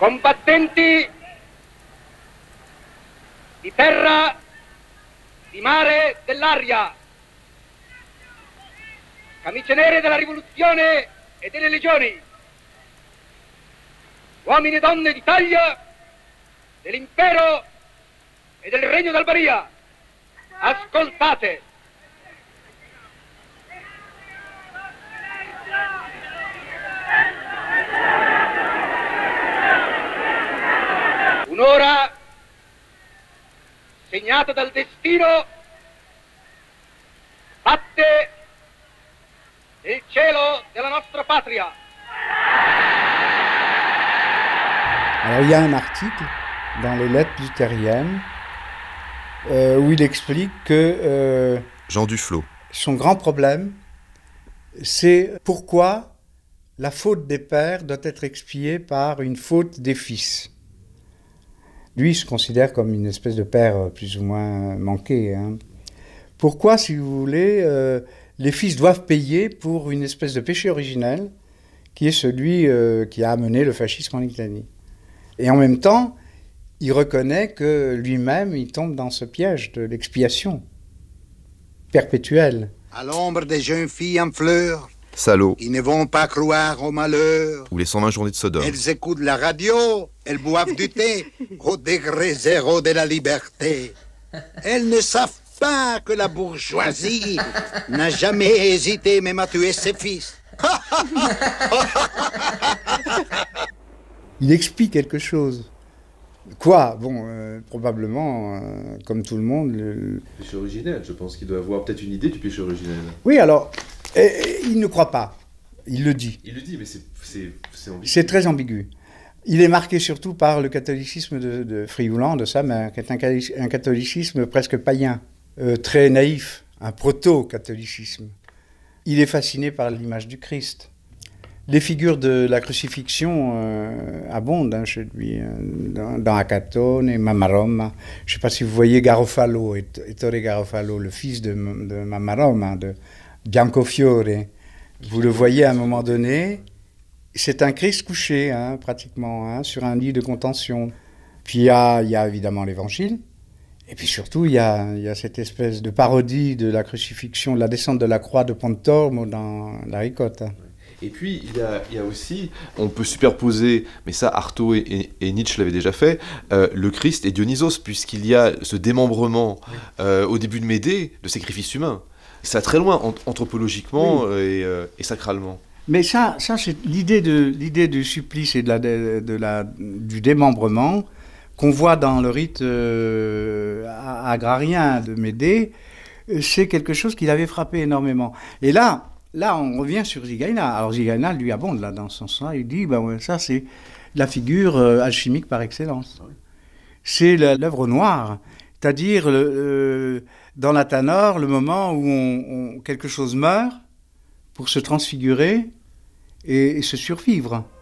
combattenti di terra, di mare, dell'aria, camicie nere della rivoluzione e delle legioni, uomini e donne d'Italia, dell'impero e del regno d'Albania, ascoltate. Un'ora segnata dal destino batte il cielo della nostra patria. Alors il y a un article dans les lettres luthériennes où il explique que Jean Duflot. Son grand problème, c'est pourquoi la faute des pères doit être expiée par une faute des fils. Lui, il se considère comme une espèce de père plus ou moins manqué. Hein. Pourquoi, si vous voulez, les fils doivent payer pour une espèce de péché originel qui est celui qui a amené le fascisme en Italie. Et en même temps, il reconnaît que lui-même, il tombe dans ce piège de l'expiation perpétuelle. À l'ombre des jeunes filles en fleurs, Salaud. Qui ne vont pas croire au malheur. Ou les 120 journées de Sodome. Elles écoutent la radio, elles boivent du thé, au degré zéro de la liberté. Elles ne savent pas que la bourgeoisie n'a jamais hésité même à tuer ses fils. Il explique quelque chose. Quoi ? Bon, probablement, comme tout le monde... Le péché originel, je pense qu'il doit avoir peut-être une idée du péché originel. Oui, alors, il ne croit pas. Il le dit. Il le dit, mais c'est ambigu. C'est très ambigu. Il est marqué surtout par le catholicisme de Frioulan, de sa mère, qui est un catholicisme presque païen, très naïf, un proto-catholicisme. Il est fasciné par l'image du Christ. Les figures de la crucifixion abondent chez lui, dans Acatone et Mamaroma. Je ne sais pas si vous voyez Garofalo, Ettore Garofalo, le fils de Mamaroma, de Biancofiore. Vous le voyez à un moment donné, c'est un Christ couché, pratiquement, sur un lit de contention. Puis il y a évidemment l'Évangile, et puis surtout il y a cette espèce de parodie de la crucifixion, de la descente de la croix de Pontormo dans la Ricotta. Et puis, il y a aussi, on peut superposer, mais ça Artaud et Nietzsche l'avaient déjà fait, le Christ et Dionysos, puisqu'il y a ce démembrement au début de Médée, de sacrifice humain. Ça va très loin, anthropologiquement oui. et sacralement. Mais ça c'est l'idée du supplice et du démembrement qu'on voit dans le rite agrarien de Médée, c'est quelque chose qui l'avait frappé énormément. Et là, on revient sur Zigaïna. Alors Zigaïna lui abonde là, dans ce sens-là. Il dit, ça c'est la figure alchimique par excellence. Oui. C'est l'œuvre noire. C'est-à-dire, dans la Tanor, le moment où quelque chose meurt pour se transfigurer et se survivre.